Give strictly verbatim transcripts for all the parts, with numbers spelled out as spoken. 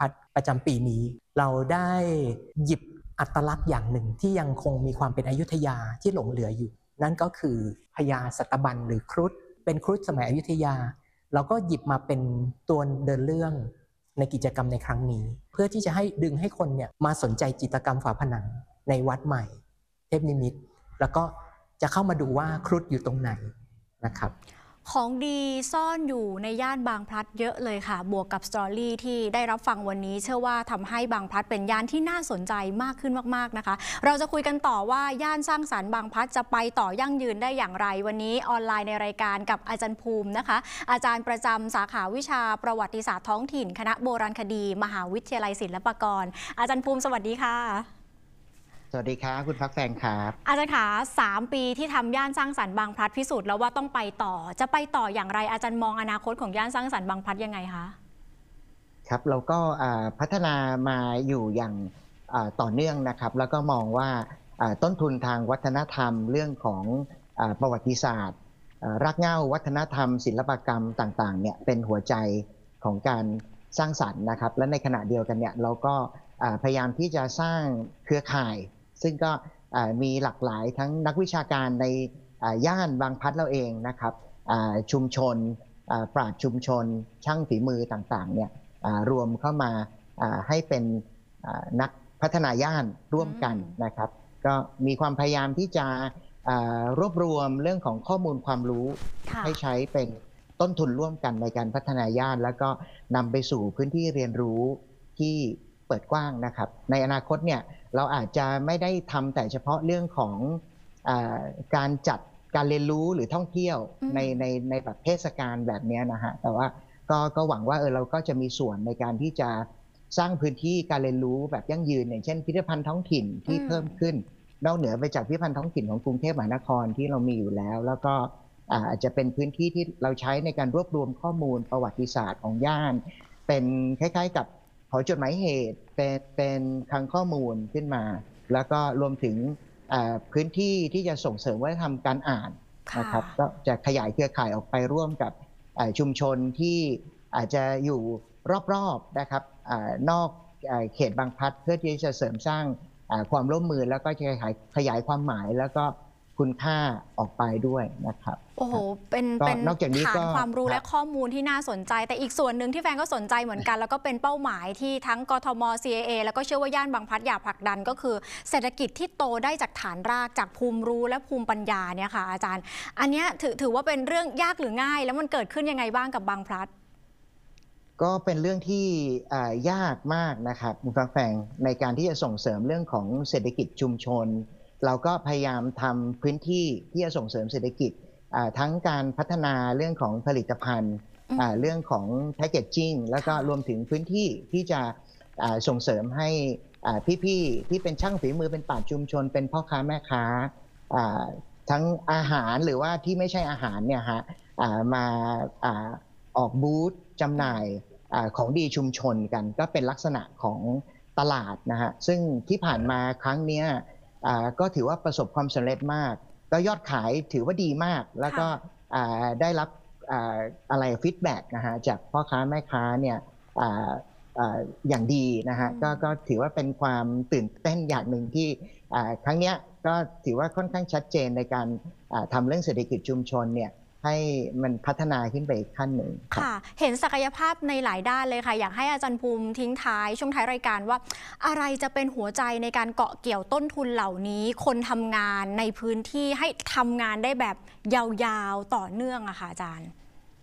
พัฒน์ประจำปีนี้เราได้หยิบอัตลักษณ์อย่างหนึ่งที่ยังคงมีความเป็นอยุธยาที่หลงเหลืออยู่นั่นก็คือพญาสัตบันหรือครุฑเป็นครุฑสมัยอยุธยาเราก็หยิบมาเป็นตัวเดินเรื่องในกิจกรรมในครั้งนี้เพื่อที่จะให้ดึงให้คนเนี่ยมาสนใจจิตรกรรมฝาผนังในวัดใหม่เทพนิมิตรแล้วก็จะเข้ามาดูว่าครุฑอยู่ตรงไหนนะครับของดีซ่อนอยู่ในย่านบางพลัดเยอะเลยค่ะบวกกับสตอรี่ที่ได้รับฟังวันนี้เชื่อว่าทำให้บางพลัดเป็นย่านที่น่าสนใจมากขึ้นมากๆนะคะเราจะคุยกันต่อว่าย่านสร้างสรรค์บางพลัดจะไปต่อยั่งยืนได้อย่างไรวันนี้ออนไลน์ในรายการกับอาจารย์ภูมินะคะอาจารย์ประจำสาขาวิชาประวัติศาสตร์ท้องถิ่นคณะโบราณคดีมหาวิทยาลัยศิลปากรอาจารย์ภูมิสวัสดีค่ะสวัสดีครับคุณพักแฟงครับอาจารย์ขาสามปีที่ทำย่านสร้างสรรค์บางพลัดพิสูจน์แล้วว่าต้องไปต่อจะไปต่ออย่างไรอาจารย์มองอนาคตของย่านสร้างสรรค์บางพลัดยังไงคะครับเราก็พัฒนามาอยู่อย่างต่อเนื่องนะครับแล้วก็มองว่าต้นทุนทางวัฒนธรรมเรื่องของประวัติศาสตร์รากเหง้าวัฒนธรรมศิลปกรรมต่างๆเนี่ยเป็นหัวใจของการสร้างสรรค์นะครับและในขณะเดียวกันเนี่ยเราก็พยายามที่จะสร้างเครือข่ายซึ่งก็มีหลากหลายทั้งนักวิชาการในย่านบางพลัดเราเองนะครับชุมชนปราชญ์ชุมชนช่างฝีมือต่างๆเนี่ยรวมเข้ามาให้เป็นนักพัฒนาย่านร่วมกันนะครับก็มีความพยายามที่จะรวบรวมเรื่องของข้อมูลความรู้ให้ใช้เป็นต้นทุนร่วมกันในการพัฒนาย่านแล้วก็นำไปสู่พื้นที่เรียนรู้ที่เปิดกว้างนะครับในอนาคตเนี่ยเราอาจจะไม่ได้ทำแต่เฉพาะเรื่องของอาการจัดการเรียนรู้หรือท่องเที่ยวในในในแบบเทศกาลแบบนี้นะฮะแต่ว่าก็ก็หวังว่าเออเราก็จะมีส่วนในการที่จะสร้างพื้นที่การเรียนรู้แบบยั่งยืนอย่างเช่นพิพิธภัณฑ์ท้องถิ่นที่เพิ่มขึ้นนอกเหนือไปจากพิพิธภัณฑ์ท้องถิ่นของกรุงเทพมหานครที่เรามีอยู่แล้วแล้วก็อาจจะเป็นพื้นที่ที่เราใช้ในการรวบรวมข้อมูลประวัติศาสตร์ของย่านเป็นคล้ายๆกับหอจดหมายเหตุเป็นเป็นคลังข้อมูลขึ้นมาแล้วก็รวมถึงพื้นที่ที่จะส่งเสริมวัฒนธรรมการอ่านนะครับก็จะขยายเครือข่ายออกไปร่วมกับชุมชนที่อาจจะอยู่รอบๆนะครับนอกเขตบางพลัดเพื่อที่จะเสริมสร้างความร่วมมือแล้วก็จะขยายขยายความหมายแล้วก็คุณค่าออกไปด้วยนะครับโอ้โหเป็นเป็นฐานความรู้และข้อมูลที่น่าสนใจแต่อีกส่วนหนึ่งที่แฟนก็สนใจเหมือนกันแล้วก็เป็นเป้าหมายที่ทั้งกทม ซี เอ เอ แล้วก็เชื่อว่าย่านบางพลัดอยากผลักดันก็คือเศรษฐกิจที่โตได้จากฐานรากจากภูมิรู้และภูมิปัญญาเนี่ยค่ะอาจารย์อันนี้ถือถือว่าเป็นเรื่องยากหรือง่ายแล้วมันเกิดขึ้นยังไงบ้างกับบางพลัดก็เป็นเรื่องที่ยากมากนะครับคุณฟังแฟงในการที่จะส่งเสริมเรื่องของเศรษฐกิจชุมชนเราก็พยายามทำพื้นที่ที่จะส่งเสริมเศรษฐกิจทั้งการพัฒนาเรื่องของผลิตภัณฑ์เรื่องของแพคเกจจิ้งแล้วก็รวมถึงพื้นที่ที่จะส่งเสริมให้พี่ๆที่เป็นช่างฝีมือเป็นปราชญ์ชุมชนเป็นพ่อค้าแม่ค้าทั้งอาหารหรือว่าที่ไม่ใช่อาหารเนี่ยฮะมาออกบูธจำหน่ายของดีชุมชนกันก็เป็นลักษณะของตลาดนะฮะซึ่งที่ผ่านมาครั้งนี้ก็ถือว่าประสบความสำเร็จมากก็ยอดขายถือว่าดีมากแล้วก็ได้รับอะไรฟีดแบ็กนะฮะจากพ่อค้าแม่ค้าเนี่ยอย่างดีนะฮะก็ก็ถือว่าเป็นความตื่นเต้นอย่างหนึ่งที่ครั้งนี้ก็ถือว่าค่อนข้างชัดเจนในการทำเรื่องเศรษฐกิจชุมชนเนี่ยให้มันพัฒนาขึ้นไปอีกขั้นหนึ่งค่ะเห็นศักยภาพในหลายด้านเลยค่ะอยากให้อาจารย์ภูมิทิ้งท้ายช่วงท้ายรายการว่าอะไรจะเป็นหัวใจในการเกาะเกี่ยวต้นทุนเหล่านี้คนทำงานในพื้นที่ให้ทำงานได้แบบยาวๆต่อเนื่องอะค่ะอาจารย์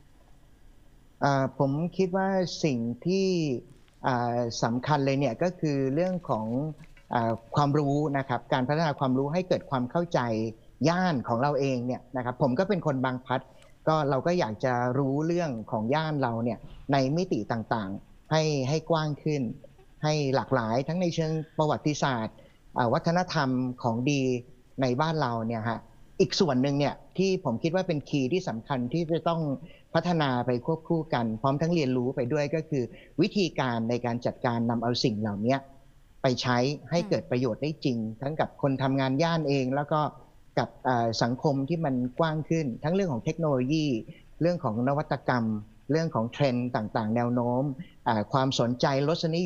ผมคิดว่าสิ่งที่สำคัญเลยเนี่ยก็คือเรื่องของความรู้นะครับการพัฒนาความรู้ให้เกิดความเข้าใจย่านของเราเองเนี่ยนะครับผมก็เป็นคนบางพลัดก็เราก็อยากจะรู้เรื่องของย่านเราเนี่ยในมิติต่างๆให้ให้กว้างขึ้นให้หลากหลายทั้งในเชิงประวัติศาสตร์วัฒนธรรมของดีในบ้านเราเนี่ยฮะอีกส่วนหนึ่งเนี่ยที่ผมคิดว่าเป็นคีย์ที่สำคัญที่จะต้องพัฒนาไปควบคู่กันพร้อมทั้งเรียนรู้ไปด้วยก็คือวิธีการในการจัดการนำเอาสิ่งเหล่านี้ไปใช้ให้เกิดประโยชน์ได้จริงทั้งกับคนทำงานย่านเองแล้วก็กับสังคมที่มันกว้างขึ้นทั้งเรื่องของเทคโนโลยีเรื่องของนวัตกรรมเรื่องของเทรนด์ต่างๆแนวโน้มความสนใจรสนิยม